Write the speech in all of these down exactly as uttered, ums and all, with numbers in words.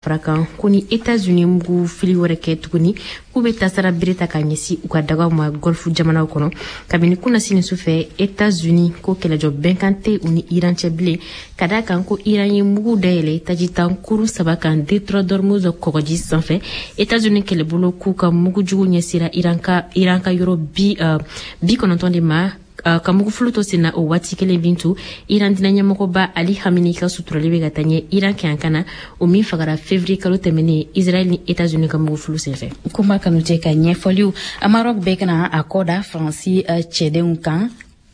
farakan ko ni États-Unis mugu fili wɛrɛ kɛ tuguni k'u bɛ tasara bereta ka ɲɛsi u ka dagaw ma golfu jamanaw kɔnɔ kabini kunna sini sufɛ États-Unis ko kɛlɛjɔ bɛnkan tɛ u ni Iran cɛ bilen ka da kan ko Iran ye mugu dayɛlɛ tajitan kurun saba kan Detroit d'Hormuz kɔgɔji sanfɛ États-Unis kɛlɛbolo k'u ka mugu jugu ɲɛsira Iran ka Iran ka yɔrɔ bi uh, bi kɔnɔntɔn de ma Uh, ka mugu fulu to senna o waati kelen bintu Iran dina ɲɛmɔgɔba Ali Khamenei ka suturali bɛ ka taa ɲɛ Iran kɛyan kana o min fagara février kalo tɛmɛnen Israël ni États-Unis ka mugu fulu senfɛ. Kuma kanu tɛ ka ɲɛfɔliw Maroc bɛ kana a kɔ da Faransi uh, cɛdenw kan.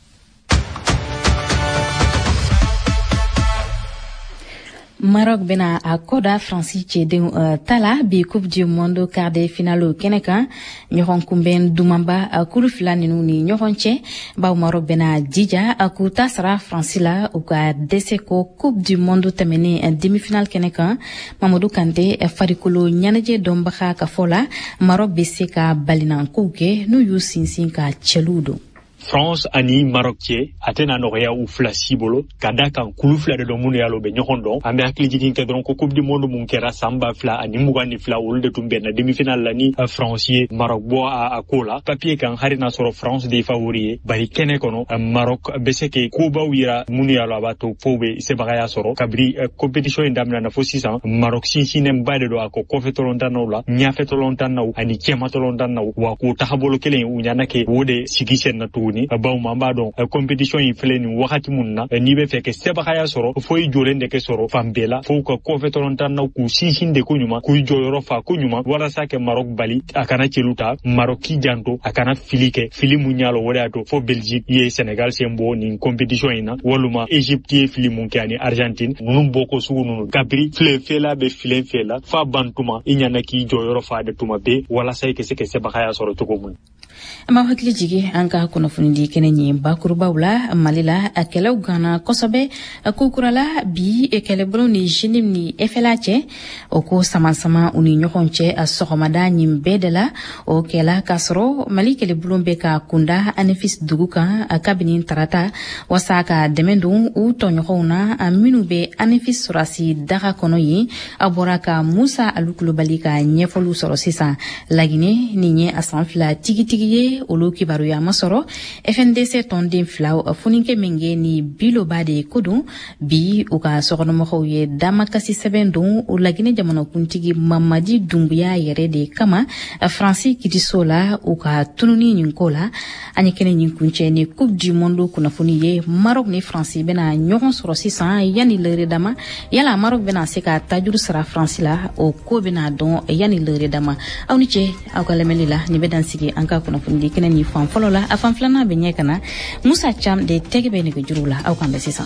Maroc bena a koda Fransi cɛdenw uh, tala bi Coupe du Monde quart de finale kɛnɛ kan ɲɔgɔn kunbɛn dumanba a kuru fila ninu ni ɲɔgɔn cɛ baw Maroc bena jija a k'u ta sara Fransi la u ka dɛsɛ ko Coupe du Monde tɛmɛnen demi-finale kɛnɛ kan Mamadou Kanté farikolo ɲɛnajɛ dɔnbaga ka fɔ la Maroc bɛ se ka balinankow kɛ n'u y'u sinsin ka cɛluw don. France ani Maroc cɛ a tɛna nɔgɔya u fila si bolo ka da kan kulu fila de dɔ minnu y'a lɔ bɛ ɲɔgɔn dɔn an bɛ hakili jigin kɛ dɔrɔn ko Coupe du Monde mun kɛra san ba fila ani mugan ni fila olu de tun bɛnna demi-finale la ni France ye Maroc bɔ a, a ko la papier kan hari n'a sɔrɔ France de ye favori ye bari kɛnɛ kɔnɔ Maroc bɛ se ke kobaw yira minnu y'a lɔ a b'a to fo bɛ sebagaya sɔrɔ kabiri compétition in daminɛna fo sisan Maroc sinsinnenba de don a kɔ kɔfɛtɔlɔntannaw la ɲɛfɛtɔlɔntannaw ani cɛmatɔlɔntannaw wa k'o tahabolo kelen u ɲana ke o de sigi sen na tuguni baw man b'a dɔn compétition in filɛ nin wagati mun na n'i bɛ fɛ kɛ sebagaya sɔrɔ fo i jɔlen de kɛ sɔrɔ fan bɛɛ la fo ka kɔfɛtɔlɔntannaw k'u sinsin de ko ɲuman k'u jɔyɔrɔ fa ko ɲuman walasa kɛ Maroc bali a kana celu ta Maroc k'i janto a kana fili kɛ fili mun y'a lɔ o de y'a to fo Belgique ye Sénégal sen bɔ nin compétition in na walima Égypte ye fili mun kɛ ani Argentine ninnu bɔko sugu ninnu kabiri filɛfɛla bɛ filen fɛ la fa ban tuma i ɲana k'i jɔyɔrɔ fa de tuma bɛɛ walasa i ka se ka sebagaya sɔrɔ cogo mun. Ama hakili jigi an ka kunnafoni di kɛnɛ ɲɛ bakurubaw la Mali la a kɛlɛw ganna kosɛbɛ kokurala bi kɛlɛbolo ni Jenim ni Efela cɛ o ko sama-sama u ni ɲɔgɔn cɛ a sɔgɔmada ɲin bɛɛ de la o kɛla k'a sɔrɔ Mali kɛlɛbolo bɛ ka kunda Anefis dugu kan a kabini tarata wasa ka dɛmɛ don u tɔɲɔgɔnw na a minnu bɛ Anefis sɔrɔsi daga kɔnɔ yen a bɔra ka Musa Alukulubali ka ɲɛfɔliw sɔrɔ sisan Laginɛ nin ye a san fila tigitigi ye olu kibaruya ma sɔrɔ F N D C tɔnden fila funikɛ min kɛ ni biloba de ko don bi u ka sɔgɔnɔmɔgɔw ye damakasi sɛbɛn don o Laginɛ jamanakuntigi Mamadi Dumbuya yɛrɛ de kama Fransi kitiso la u ka tununi nin ko la an ye kɛnɛ nin kuncɛ ni Coupe du Monde kunnafoni ye Maroc ni Fransi bɛna ɲɔgɔn sɔrɔ sisan yanni lɛre dama yala Maroc bɛna se ka tajuru sara Fransi la o ko bɛna dɔn yanni lɛre dama aw ni cɛ aw ka lamɛnli la ni bɛ dan sigi an ka kunnafoni di kɛnɛ ni fan fɔlɔ la a fan filanan bɛ ɲɛ kana Musa Cham de tɛgɛ bɛ nɛgɛjuru la aw kan bɛ sisan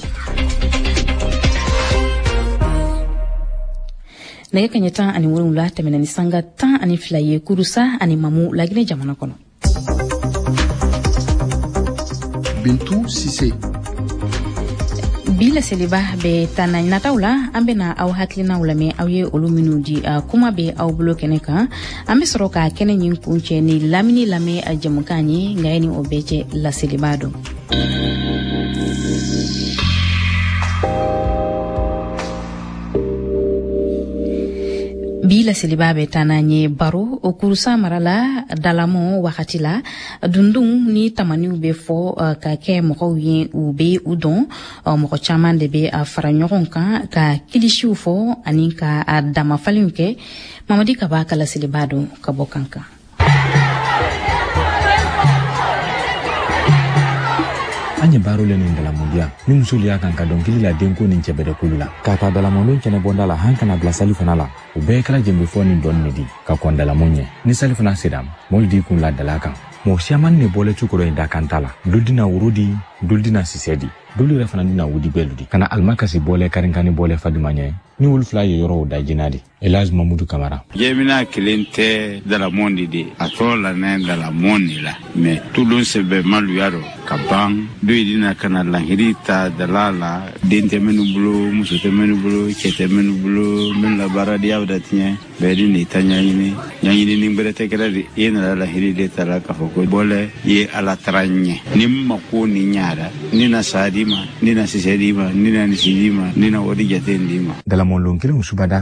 nɛgɛ kaɲɛ tan ani wolonwula tɛmɛna ni sanga tan ani fila ye kurusa ani mamu Laginɛ jamana kɔnɔ. Bintu Sise bi laseliba bɛ taa na nataw la an bɛna aw hakilinaw lamɛn aw ye olu minnu di uh, kuma bɛ aw bolo kɛnɛ kan an bɛ sɔrɔ ka kɛnɛ ɲin kuncɛ ni lamini lamɛn a jamukan ye nka ni o bɛɛ cɛ laseliba don. bi laseliba bɛ taa n'an ye baro o kurusa mara la dalamo wagati la dundun ni tamaniw bɛ fɔ uh, ka kɛ mɔgɔw ye u bɛ u dɔn uh, mɔgɔ caman de bɛ uh, fara ɲɔgɔn kan ka kilisiw fɔ ani ka a damafalenw kɛ Mamadi Kaba ka laseliba don ka bɔ kankan. an ye baaro le nin dalamundiya ni muso y'a kan ka dɔnkili la denko nin cɛbɛrɛ kulu la k'a ta dalamɔndon kɛnɛ bɔnda la han kana bila sali fana la o bɛɛ kɛra jɛnbefɔ nin dɔɔni ne di ka kɔn dalamɔ ɲɛ ni sali fana sera mɔli di kun la dala kan mɔgɔ siaman ne bɔlɛ cukɔrɔ in da kan ta la dolu dina woro di dolu dina sisɛ di dolu yɛrɛ fana dina wudi bɛɛ ludi kana alimakasi bɔlɛ karinkani bɔlɛ fadima ɲɛ ni wolu fila ye yɔrɔw da jina di Elhaj Mamudu Kamara Jemina kelen tɛ dalamɔndi de a tɔ la ne dalamɔndi la mais tulun sɛbɛ maluyaro ka ban do idina kana lahiri ta dalala den tɛ minnu bolo muso tɛ minnu bolo cɛ tɛ minnu bolo min la baara di awda tiɲɛ bɛɛ di ne ta ɲaɲini ɲaɲini ni bɛrɛ tɛ kɛra de e nana lahiri de ta la k'a fɔ ko bɔlɛ ye ala tara ɲɛ ni ma ko ni ɲaara ni na sa di ma ni na sisɛ di ma ni na nisi di ma ni na wari jate di ma dalamɔndon kelen subada fɛ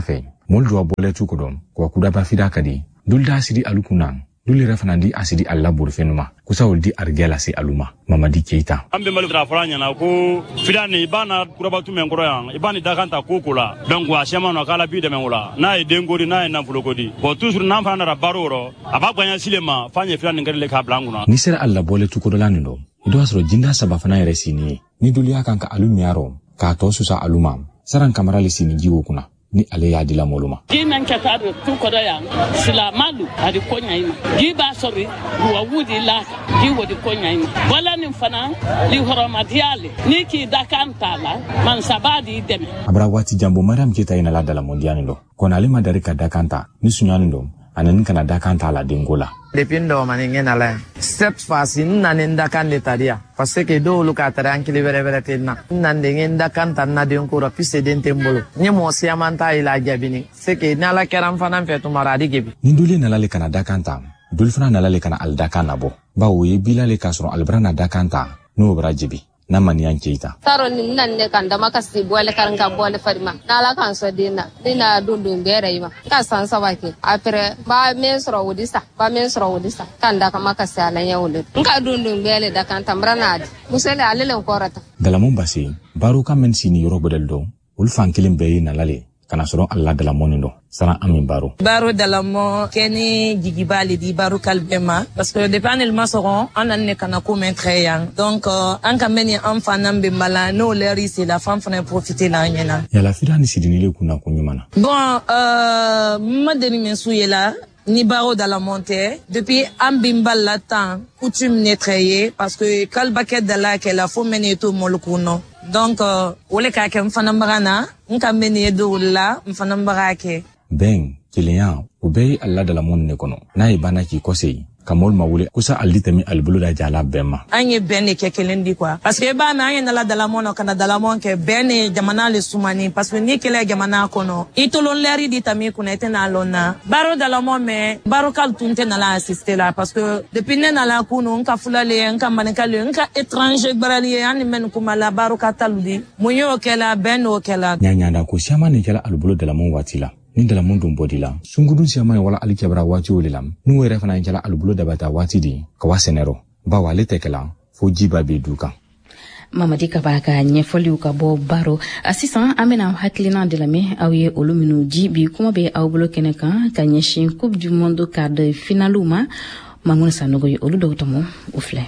moldu abole tukodom kwa kudaba fida kadi dulda asidi alukunang duli refanandi asidi alla burfenuma kusa oldi argela si aluma Mamadi Keita ambe malu trafranya na ko fidani ibana kurabatu menkoro yang ibani dakanta kokula donc wa shema no kala bi de mengola na e dengori na e na fulokodi ko toujours na fana rabaroro abagwanya silema fanye fidani ngere ka blanguna ni sera alla bole tukodolani ndo ido asro jinda sabafana resini ni duli akanka alumiaro ka to susa aluma saran kamara lesini jiwo kuna ni ale ya dila moluma ginan katado tu kodo yang sila malu adi konya ima giba sori wa wudi la gi wodi konya ima wala nim fana li horomadiale ni ki dakanta la man sabadi deme abra wati jambo Mariam Keita ina la dala mondiani ndo kona ale madari ka dakanta ni sunyani ndo anan kana dakanta la dengola depindo maningena la cette fois nanen dakande tadia parce que do luka tarankili vere vere tenna nanden dakanta na den ko rapise den tembolo ni mo siamanta ila jabini c'est que nala keram fanan fetu maradi gebi nindule nala le kana dakanta dulfana nala le kana al dakana bo bawo ye bilale kasro albrana dakanta no brajibi na Mariam Keita taro ni nanne kanda makasi bole karanga bole farima nala kanso dina dina dundu mbere yima kasan sawake apre ba mensro wudisa ba mensro wudisa kanda kama kasi ala yawle nka dundu mbele da kan tambranadi musele alele korata dala mombasi baru kamen sini yorobo deldo ulfan kilim be na lale kana soro alla dala monindo sana amin baro baro dala mo keni jigibali di baro kalbema parce que depuis anel masoron on an ne kana ko très yang donc an ka meni enfant nambe mala no leri c'est la femme fana profiter la nyana ya la fidani sidinile kuna kunyumana bon euh madeni mensuyela ni baro dans la montée depuis ambimbal la temps coutume nettoyer parce que kalbaket de la que la faut mener tout molukuno donc ole ka ke mfana mbagana nka meni do la mfana mbagake ben kilian ubei alla de la monde kono na ibana ki kosei kamol mawule kusa alitami albuluda jala bema anye bene ke kelendi quoi parce que ba na anye na la de la monde kana de la monde ke bene jamana le sumani parce que ni kele jamana kono itolon leri di tami kuna etena lona baro de la monde me baro kal tunte na la assister là parce que depuis na la kuno nka fulale nka manikale nka étranger barali ani men kuma la baro kataludi munyo kela beno kela nyanya ko siama ni kala albulu de la monde watila ni dala mundu bodila sungudun siama wala alikabra wati olilam nu were fana jala albulo dabata wati di kawasenero ba wale tekela fo jiba be duka Mamadi Kabaka nyefoli ukabo baro assistant amena haklina de la me awie oluminu jibi kuma be awbulo keneka kanyeshin coupe du monde quart de finaluma mamuna sanogo oludo tomo ufle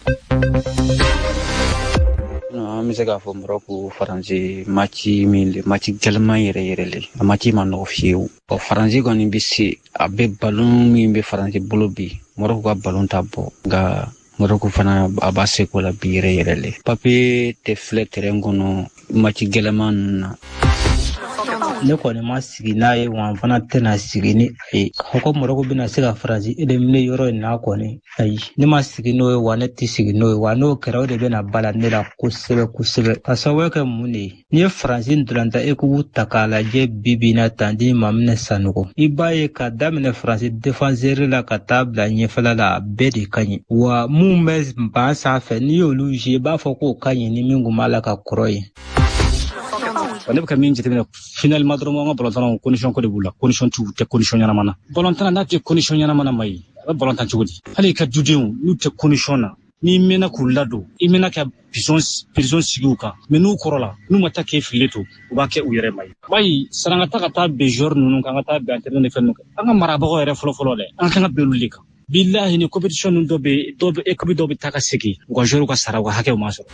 no misega fo Morocco faransi machi mil machi gelma yere yere le machi mano fiu o faransi goni bisi abe ballon mi be faransi bolobi Morocco ga ballon tabo ga Morocco fana abase ko la bire yere le papi te fletere ngono machi gelma na ne ko ne ma sigi na ye wan fana tena sigi ni ai ko Morocco bina siga faransi ede mine yoro na ko ne ai ni ma sigi no ye wan ti sigi no ye wan no kero de bena bala ne la ko sebe ko sebe asawe ka muni ni faransi ndulanta e ko takala je bibina tandi mamne sanugo ibaye ka damne faransi défenseur la ka table ni fala la bedi kanyi wa mu mes ba sa fe ni yolu je ba fo ko kanyi ni mingu mala ka kroy wala ka min jete final madromo nga bolantana condition ko de bula condition tu te condition yana mana bolantana na te condition yana mana mai bolantana chugudi hali ka judeu nu te condition na ni mena kulado imena ka prison prison siguka menu korola nu mata ke fileto ba ke uyere mai mai saranga ta kata be jour nu kan ta be internet fenno anga maraba ko ere folo folo le anga belulika billahi ni competition nu dobe dobe e ko dobe taka sigi ko jour ko sarawa hake o maso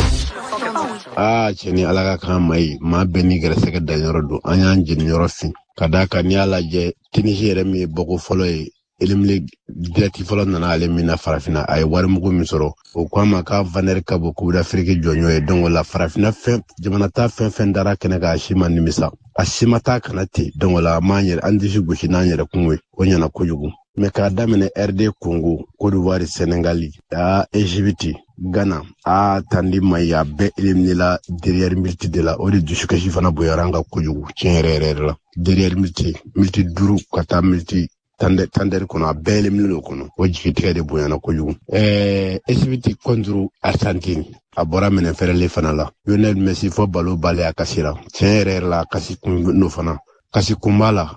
ah cheni alaga kan mai ma beni gere sega da yorodo anya njin yorofi kadaka ni alaje tinijere mi boko folo e elimle direct folo na ale mina farafina ay war mugo misoro o kwama ka vaner ka boku da friki jonyo e dongo la farafina fe jamana ta fe fe ndara kene ga shima ni misa ashima ta kanate dongo la manyer andi shi gushi nanyere kunwe wonya na kojugu me ka damene R D Congo Côte d'Ivoire Sénégal a Égypte Ghana a tandi maya be elimnila derrière multi de la ori du shukashi fana boyaranga kojugu chenrere la derrière multi multi duru kata multi tande tande kono a be elimnilo kono wajiki tede boyana kojugu eh Égypte contre Argentine abora mene fere le fana la Lionel Messi fo balo bale akasira chenrere la kasi no fana kasi kumbala.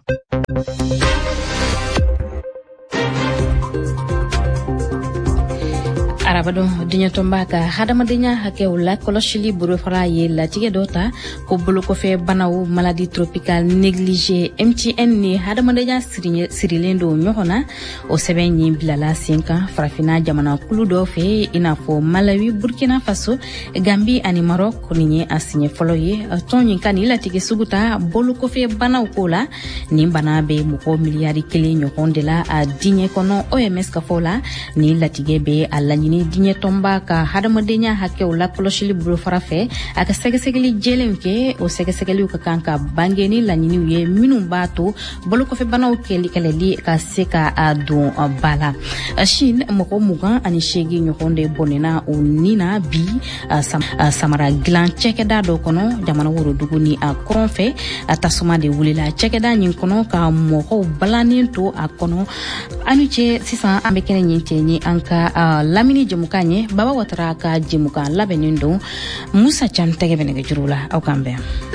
Arabado dinya tombaka hadamadenya hakew la koloshili buru fara ye la tige dota ko bulu ko fe banaw maladie tropicale négligée M T N ni hadamadenya sirinye sirilendo nyohona o sebenyi bilala cinq farafina jamana kulu do fe ina fo Malawi Burkina Faso Gambie ani Maroc ninye asinye foloye tonyi kani la tige suguta bulu ko fe banaw kola ni bana be muko miliari kele nyokonde la a dinye kono O M S ka fola ni la tige be alanyini dinye tomba ka hadamadenya hakew la koloshili buru farafe aka segesegeli jelenke o segesegeli ka kanka bangeni la nyini ye minu bato bolo ko fe banaw keli keleli ka seka adu bala shin moko mugan ani shegi nyokonde bonena o nina bi samara glan chekeda do kono jamana woro duguni a kronfe atasuma de wulila chekeda nyin kono ka moko balani to akono anuche sisa ambekene nyinte ni anka lamini jemukanye baba watara ka jemuka labenindo Musa Cham tege benege jurula au kambe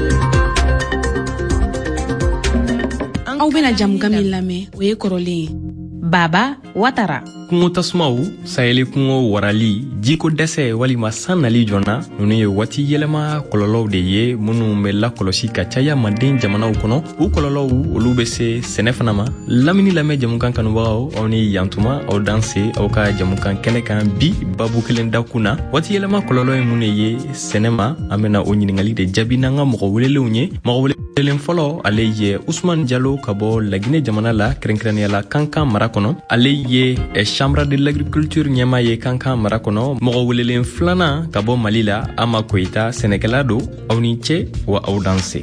au bena jamuka milame we korole baba watara kungo tasmawu sayeli kungo warali jiko dese walima sanali jona nunu ye wati yelema kololow de ye munu mela kolosi ka caya manden jamanaw kono u kololow olu be se senefanama lamini lame jamukan kanubagaw awni yantuma aw danse aw ka jamukan kene kan bi babu kelen dakuna wati yelema kololow ye munu ye senema amena o nyiningali de jabina nga mogo welelew nye mogo welelen folo ale ye Ousmane Diallo kabo lagine jamana la krenkrenya la kankan marakono ale ye e chambre de l'agriculture nyama ye kankan marakono mogo welelen flana kabo malila ama koita senegalado awni che wa audanse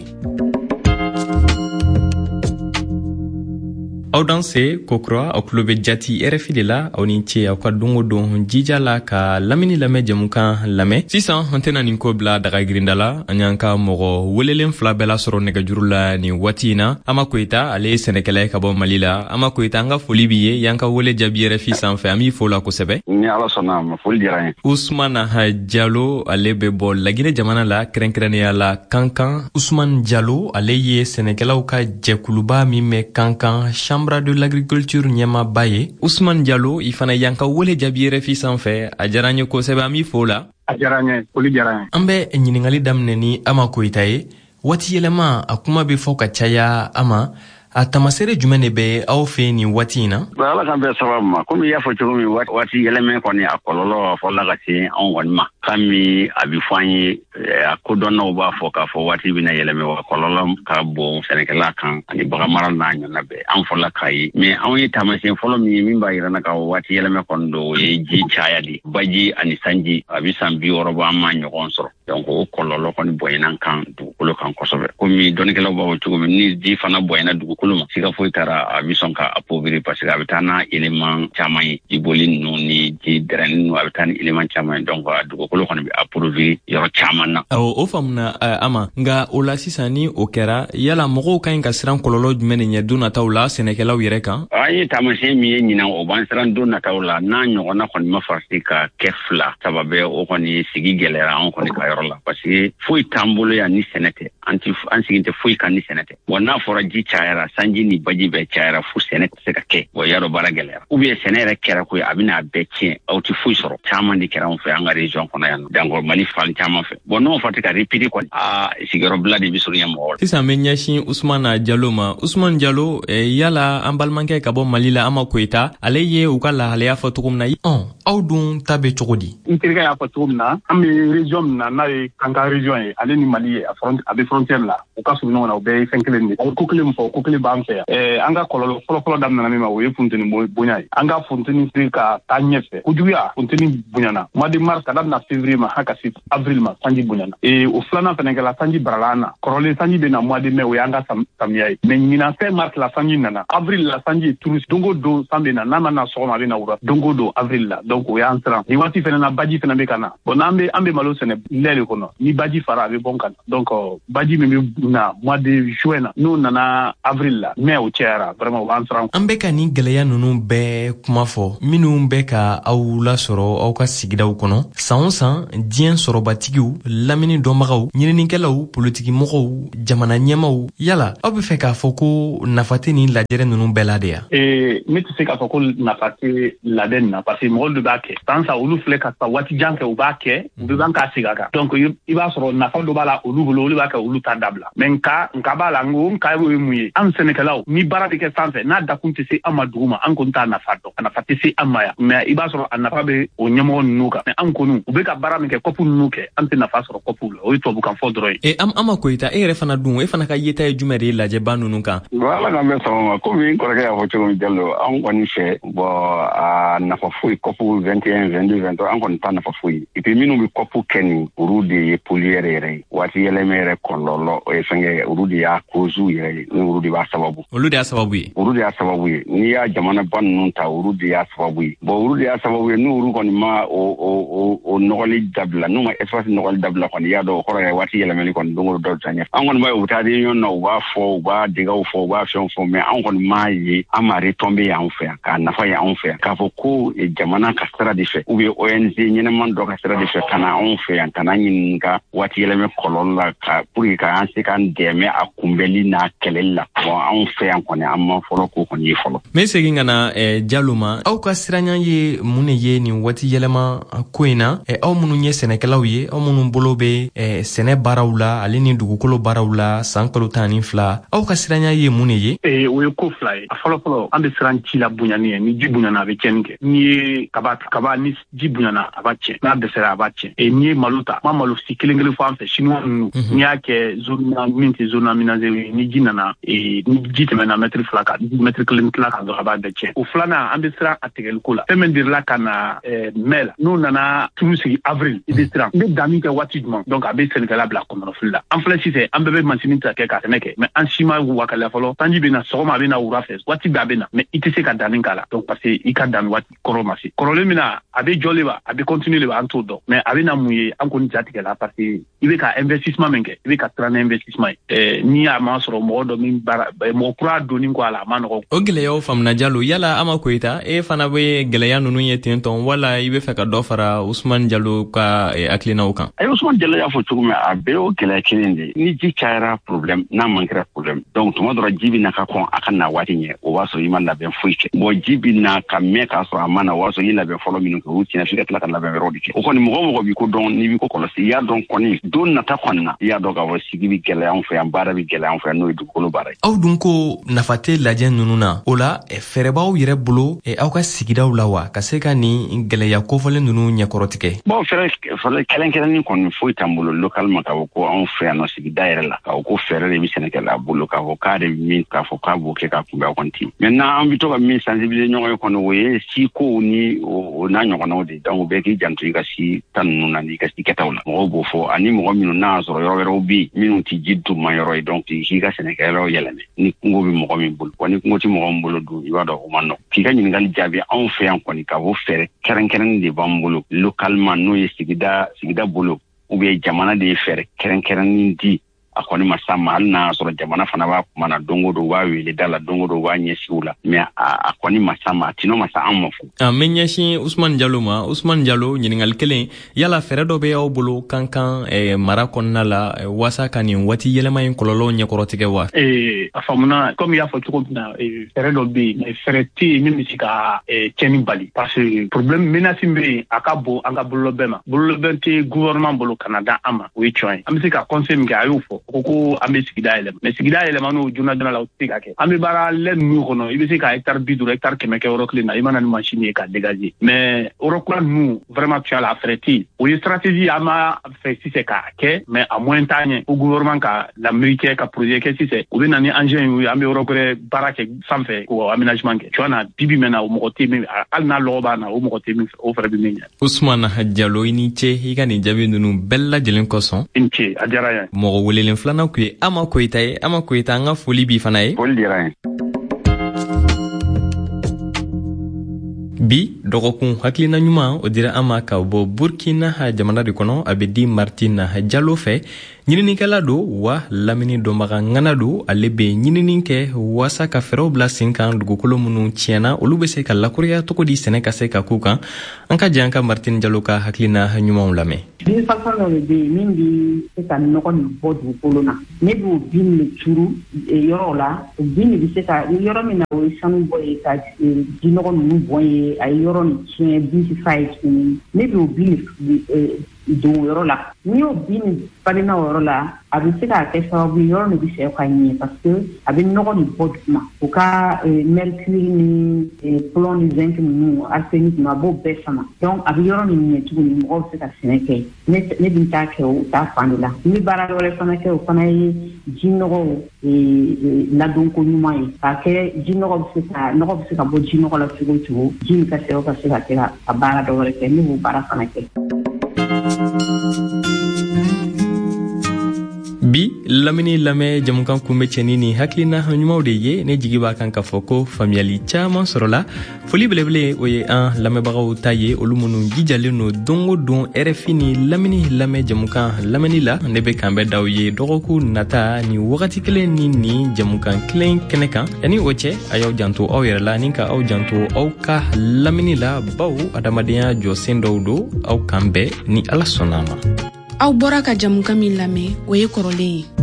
audanse kokro oklobe jati R F I de la awni che akwa dongo don jija la ka lamini lame jamukan lame sisan antena ni ko bla daga grindala anyanka mogo welelen flabela soro nega jurula ni watina ama koita ale senegale kabo malila ama koita nga folibiye yanka wele jabi R F I san fa ami fola ko sebe ni ala sona ma fol diraye Ousmane Diallo ale be bol lagine jamana la krenkrene ya la kankan Ousmane Diallo ale ye senegala ka jekuluba mi me kankan chambre de l'agriculture nyama baye Ousmane Diallo ifana yanka wole jabi R F I sanfe ajaranye ko sebe ami fola ajaranye poli jaranye ambe nyiningali damne ni ama ko itaye wati yelema akuma be foka chaya ama atamasere jumene be aw fe ni watina bala kan be sabama komi ya fo chomi wati yeleme ko ni akololo fo lagati on wonma kami abifanye akodonna ba fo ka fo wati bina yeleme wa kololo ka bo senekala kan ani baga maral na nyona be an fo la kai me an yi tamase folo mi min ba yirana ka wati yeleme kondo e ji chaya di baji ani sanji abisan bi oroba ma nyogon soro donc o kololo ko ni boynan kan du kolo kan kosobe komi donikelo ba wo chugo ni ji fana boyna du kuluma sika foi tara abison ka apobiri parce que abitana élément chamay iboli no ni ji dren no abitana élément chamay donc dugo ko bi approvi yo chamana o o famna uh, ama nga ola sisani o kera yala mogo kan ka siran kololo jumene nya duna tawla senekela wire kan ayi tamase mi nyina o ban siran duna tawla na nyona kon ma farsika kefla sababe o koni sigi gelera on koni ka yorola parce que foi tambulo ya ni senete anti ansiginte foi kan ni senete wona fora ji chaira sanji ni baji be chaira fu senete seka ke wo yaro baragelera ou bien senere kera ko abina beche auti foi soro chamandi kera on fe anga region kono yan dango mani fal chama fe bono fatika repeat ko a sigaro bladi bisuri yamo sisa menyashi Ousmane Diallo ma Ousmane Diallo e yala ambalmanke kabo malila ama koita aleye ukala hale afa tukumna on awdun tabe chogodi intirga ya fatumna ami region na na kanga region e ale ni mali a front a be frontière la o ka subno na o be fenkele ni o kokele mfo kokele ba mfe e anga kololo folo folo dam na mema o ye funtini bonya anga funtini sika tanyefe kujuya funtini bunyana madi mars kada na février ma haka six avril ma sanji bunyana e o flana fenengala sanji bralana korole sanji be na mois de mai o yanga sam samiyai mais mina fe mars la sanji nana avril la sanji tourist dongo do sambe na nama na so ma be na ura dongo do avril la donc o ya ansra ni wati fena na baji fena be kana bon ambe ambe malo sene lele le kono ni baji fara abe bon kan donc baji mi na mois de juin na nous nana avril la mai au tiara vraiment on sera an bɛ ka ni gɛlɛya nunu bɛɛ kuma fɔ minnu bɛ ka aw la sɔrɔ aw ka sigidaw kɔnɔ san o san diɲɛ sɔrɔbatigiw lamini dɔnbagaw ɲininikɛlaw politiki mɔgɔw jamana ɲɛmaw yala aw bɛ fɛ k'a fɔ ko nafa tɛ ni lajɛrɛ nunu bɛɛ la de ya eh ne tɛ se k'a fɔ ko nafa tɛ lajɛrɛ na parce que mɔgɔ dɔ b'a kɛ san sa olu filɛ ka taa waati jan kɛ u b'a kɛ u bɛ ban k'a sigi a kan donc i b'a sɔrɔ nafa dɔ b'a la olu bolo olu b'a kɛ olu ta dabila mais nka nka b'a la n ko nka ye mun ye an sɛnɛkɛlaw ni baara bɛ kɛ sanfɛ n'a dakun tɛ se an ma dugu ma an kɔni t'a nafa dɔn a nafa tɛ se an ma yan mais i b'a sɔrɔ a nafa bɛ o ɲɛmɔgɔ ninnu kan mais an kɔni u bɛ ka baara min kɛ kɔpu ninnu kɛ an tɛ nafa sɔrɔ kɔpu la o ye tubabukan fɔ dɔrɔn ye. e an ma koyita e yɛrɛ fana dun e fana ka yeta ye jumɛn de ye lajɛba ninnu kan. ala k'an bɛ sɔn ma komi n kɔrɔkɛ y'a fɔ cogo min Jalo an kɔni fɛ bɔn a nafa foyi kɔpu vingt et un vingt deux vingt trois an kɔni t'a nafa foyi et puis minnu bɛ kɔpu kɛ nin olu de ye poliyɛrɛ yɛrɛ ye waati yɛlɛmɛ yɛrɛ kɔlɔlɔ o ye fɛnkɛ olu de y'a kozu yɛrɛ ye ni olu de b'a sababu. olu de y'a sababu ye. olu de y'a sababu ye n'i y'a jamana ba ninnu ta olu de y'a sababu ye bɔn olu de y'a sababu ye n'olu kɔni ma o o o o nɔgɔli dabila n'u ma espace nɔgɔli dabila kɔni i y'a dɔn o kɔrɔ ye waati yɛlɛmɛli kɔni don o don dɔ ta ɲɛ an kɔni b'a ye u bɛ taa réunion na u b'a fɔ u b'a degaw fɔ u b'a fɛnw fɔ mais an kɔni m'a ye an ma retombé ye anw fɛ yan k'a nafa ye anw fɛ yan k'a fɔ ko jamana ka sira de fɛ ou bien O N G ɲɛnɛman dɔ ka sira de fɛ ka na anw fɛ yan ka na ɲininka waati yɛlɛmɛ kɔlɔlɔ la ka pour que k'an se k'an dɛmɛ a kunbɛli n'a kɛlɛli la bon anw fɛ yan kɔni an ma fɔlɔ k'o kɔni ye fɔlɔ. n bɛ segin ka na Jalo ma aw ka siranɲɛ ye mun de ye nin waati yɛlɛma ko in na aw minnu ye sɛnɛkɛlaw ye aw minnu bolo bɛ sɛnɛ baaraw la ale ni dugukolo baaraw la san kalo tan ni fila aw ka siranɲɛ ye mun de ye. ee o ye ko fila ye a fɔlɔ fɔlɔ an bɛ siran ci la bonyani ye ni ji bonyana a bɛ tiɲɛni kɛ n'i ye kaba kaba ni ji bonyana a b'a tiɲɛ n'a dɛsɛra a b'a tiɲɛ ee n'i ye malo ta ma malo si kelen kelen fɔ an fɛ chinois ninnu n'i y'a kɛ zone min tɛ zone aménagée ye ni ji nana ee ni ji tɛmɛna mètre fila kan mètre kelen tila kan dɔrɔn a b'a bɛɛ tiɲɛ o filanan an bɛ siran a tigɛli ko la fɛn min dirila ka na mai la n'o nana turu sigi avril i bɛ siran n bɛ danni kɛ waati jumɛn donc a bɛ sɛnɛkɛla bila kɔnɔnafili la an filɛ sisan an bɛɛ bɛ masini ta kɛ ka sɛnɛ kɛ mais an si ma wakaliya fɔlɔ sanji bɛ na sɔgɔma a bɛ na wula fɛ waati bɛɛ a bɛ na mais i tɛ se ka danni k'a la donc parce que i ka danni waati kɔrɔ ma se kɔrɔlen min na a bɛ jɔ le ba a bɛ continuer le ba an t'o dɔn mais a bɛ na mun ye an kɔni jatigɛ la parce que i bɛ ka investissement min kɛ i bɛ ka siran ni investissement ye ni a ma sɔrɔ mɔgɔ dɔ min baara mɔgɔ kura donni ko a la a ma nɔgɔ. o gɛlɛyaw faamuna Jalo yala Ama Koyita e fana bɛ gɛlɛya ninnu ye ten tɔn wala i bɛ fɛ ka dɔ fara Usman Jalo ka hakilinaw kan. a ye Usman Jalo y'a fɔ cogo min a bɛɛ y'o gɛlɛya kelen de ni ji cayara problème n'a man kɛra problème donc tuma dɔrɔn ji bɛ na ka kɔn a ka na waati ɲɛ o b'a sɔrɔ i ma labɛn foyi kɛ bon ji bɛ na ka mɛn k'a sɔrɔ a ma na o b'a sɔrɔ i labɛn fɔlɔ minnu kɛ o tiɲɛ f'i ka tila ka labɛn wɛrɛw de kɛ o kɔni mɔgɔ mɔgɔ b'i ko dɔn n'i b'i ko kɔlɔsi i y'a dɔn kɔni don nata kɔni na i y'a dɔn k'a fɔ sigi bɛ gɛlɛya anw fɛ yan baara bɛ gɛlɛya anw fɛ yan n'o ye dugukolo baara ye. aw dun ko nafa tɛ lajɛ ninnu na o la fɛɛrɛ b'aw yɛrɛ bolo aw ka sigidaw la wa ka se ka nin gɛlɛya kofɔlen ninnu ɲɛkɔrɔ tigɛ. bon fɛɛrɛ fɛɛrɛ kɛrɛnkɛrɛnnin kɔni foyi t'an bolo localement k'a fɔ ko anw fɛ yan nɔ sigida yɛrɛ la k'a fɔ ko fɛɛrɛ de bɛ sɛnɛkɛla bolo k'a fɔ k'a de bɛ min k'a fɔ k'a b'o kɛ k'a kunbɛn kɔni ten maintenant an bɛ to ka min sensibiliser ɲɔgɔn ye kɔni o ye si kow ni o n'a ɲɔgɔnnaw de donc bɛɛ k'i janto i ka si ta ninnu na n'i ka si kɛtaw la mɔgɔw b'o fɔ ani mɔgɔ minnu n'a sɔrɔ yɔrɔ wɛrɛw bɛ yen minnu tɛ ji duguma yɔrɔ ye donc k'i ka sɛnɛkɛyɔrɔ yɛlɛmɛ ni kungo bɛ mɔgɔ min bolo wa ni kungo tɛ mɔgɔ min bolo dun i b'a dɔn o ma nɔgɔn k'i ka ɲininkali jaabi anw fɛ yan kɔni k'a fɔ fɛɛrɛ kɛrɛnkɛrɛnnen de b'an bolo localement n'o ye sigida sigida bolo ou bien jamana de ye fɛɛrɛ kɛrɛnkɛrɛnnen di a kɔni ma s'a ma hali n'a sɔrɔ jamana fana b'a kuma na don o don u b'a wele da la don o don u b'a ɲɛsin u la mais a kɔni ma s'a ma a tinɔ ma sa an ma fɔ. a n bɛ ɲɛsin Usman Jalo ma Usman Jalo ɲininkali kelen yala fɛɛrɛ dɔ bɛ aw bolo kan kan mara kɔnɔna la waasa ka nin waati yɛlɛma in kɔlɔlɔ ɲɛkɔrɔtigɛ wa. ee a faamuna comme i y'a fɔ cogo min na fɛɛrɛ dɔ bɛ yen mais fɛɛrɛ tɛ yen min bɛ se ka tiɲɛni bali parce que problème menace bɛ yen a ka bon an ka bololɔbɛn ma bololɔbɛn tɛ gouvernement bolo ka na da an ma o ye tiɲɛ ye an bɛ se ka conseil min kɛ a y'o fɔ ko ko an bɛ sigida yɛlɛma mais sigida yɛlɛma n'o joona joona la o tɛ se ka kɛ an bɛ baara lɛ ninnu kɔnɔ i bɛ se ka hectare bi duuru hectare kɛmɛ kɛ yɔrɔ kelen na i mana ni machine ye ka dégager mais yɔrɔ kura ninnu vraiment tu as la fɛɛrɛ tɛ yen o ye stratégie an m'a fɛ sisan k'a kɛ mais a moyen t'a ɲɛ ko gouvernement ka lamɛri kɛ ka projet kɛ sisan u bɛ na ni engin ye an bɛ yɔrɔ wɛrɛ baara kɛ sanfɛ k'o aménagement kɛ tu vois na bibi mɛn na o mɔgɔ tɛ min hali n'a lɔgɔ b'a na o mɔgɔ tɛ min fɛ o fɛrɛ bɛ min ɲɛ. Usman Jalo i ni ce i ka nin jaabi ninnu bɛɛ lajɛlen kosɔn. i ni ce a diyara n ye. mɔgɔ welelen filanan kun ye Ama Koyita ye Ama Koyita an ka foli b'i fana ye. foli diyara n ye. bi dɔgɔkun hakilina ɲuman o dira an ma ka bɔ burkina jamana de kɔnɔ a bɛ di martina jalo fɛ ɲininikɛla do wa lamini dɔnbaga ŋana do ale bɛ ɲinini kɛ waasa ka fɛɛrɛw bila sen kan dugukolo minnu tiɲɛna olu bɛ se ka lakoriya cogo di sɛnɛ ka se ka k'u kan an ka jɛ an ka martin jalo ka hakilina ɲumanw lamɛn. bin fasɔn dɔ de bɛ yen min bɛ se ka nɔgɔ nin bɔ dugukolo la ne b'o bin de turu yɔrɔ la o bin de bɛ se ka yɔrɔ min na o ye sanu bɔ ye ka ji nɔgɔ ninnu bɔ ye a ye yɔrɔ nin tiɲɛ bin ti fa ye tuguni ne b'o bin don yɔrɔ la n'i y'o bin falenna o yɔrɔ la a bɛ se k'a kɛ sababu ye yɔrɔ nin bɛ sɛw ka ɲɛ parce que a bɛ nɔgɔ nin bɔ duguma o ka mercure ni plomb ni zinc ninnu arsenic ninnu a b'o bɛɛ sama donc a bɛ yɔrɔ nin ɲɛ tuguni mɔgɔw bɛ se ka sɛnɛ kɛ ne ne bɛ taa kɛ o taa fan de la n bɛ baara wɛrɛ fana kɛ o fana ye ji nɔgɔw ladonko ɲuman ye k'a kɛ ji nɔgɔ bɛ se ka nɔgɔ bɛ se ka bɔ ji nɔgɔ la cogo o cogo ji min ka sɛw ka se ka kɛ ka baara dɔ wɛrɛ kɛ ne b'o baara fana kɛ. bi lamini lamɛ jamukan kunbɛ cɛni ni hakilina ɲumanw de ye ne jigi b'a kan k'a fɔ ko faamuyali caman sɔrɔla foli belebele o ye an lamɛnbagaw ta ye olu minnu jijalen no don o don R F I ni lamini lamɛ jamukan lamɛnni la ne bɛ kan bɛ daw ye dɔgɔkun nata ni wagati kelen ni ni jamukan kelen kɛnɛ kan yanni o cɛ a y'aw janto aw yɛrɛ la ni ka aw janto aw ka lamini la baw adamadenya jɔsen dɔw do aw kan bɛɛ ni Ala sɔnna ma. Aw bɔra ka jamukan min lamɛn o ye kɔrɔlen ye.